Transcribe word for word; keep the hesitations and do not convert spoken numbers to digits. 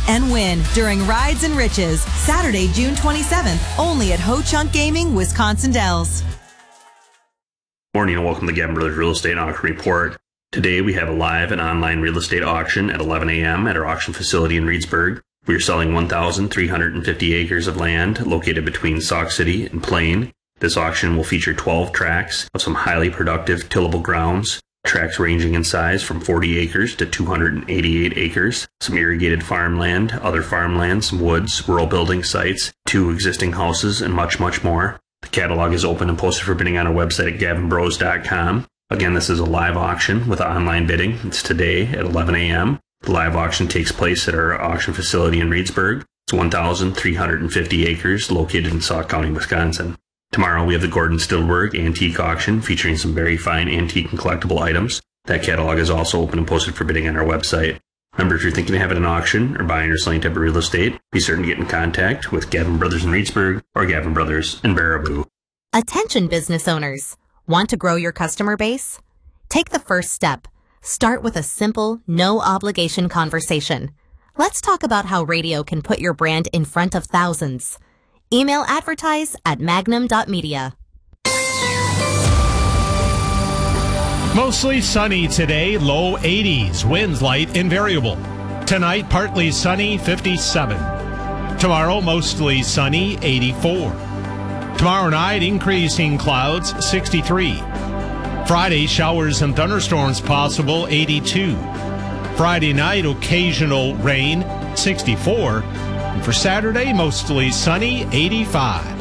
and win during Rides and Riches, Saturday, June twenty-seventh, only at Ho Chunk Gaming, Wisconsin Dells. Morning and welcome to the Gavin Brothers Real Estate Auction Report. Today we have a live and online real estate auction at eleven a.m. at our auction facility in Reedsburg. We are selling one thousand three hundred fifty acres of land located between Sauk City and Plain. This auction will feature twelve tracts of some highly productive tillable grounds. Tracts ranging in size from forty acres to two hundred eighty-eight acres, some irrigated farmland, other farmland, some woods, rural building sites, two existing houses, and much, much more. The catalog is open and posted for bidding on our website at gavin bros dot com. Again, this is a live auction with online bidding. It's today at eleven a.m. The live auction takes place at our auction facility in Reedsburg. It's one thousand three hundred fifty acres located in Sauk County, Wisconsin. Tomorrow we have the Gordon Stillberg Antique Auction featuring some very fine antique and collectible items. That catalog is also open and posted for bidding on our website. Remember, if you're thinking of having an auction or buying or selling type of real estate, be certain to get in contact with Gavin Brothers in Reedsburg or Gavin Brothers in Baraboo. Attention business owners. Want to grow your customer base? Take the first step. Start with a simple, no-obligation conversation. Let's talk about how radio can put your brand in front of thousands. Email advertise at magnum dot media. Mostly sunny today, low eighties, winds light and variable. Tonight, partly sunny, fifty-seven. Tomorrow, mostly sunny, eighty-four. Tomorrow night, increasing clouds, sixty-three. Friday, showers and thunderstorms possible, eighty-two. Friday night, occasional rain, sixty-four. And for Saturday, mostly sunny, eighty-five.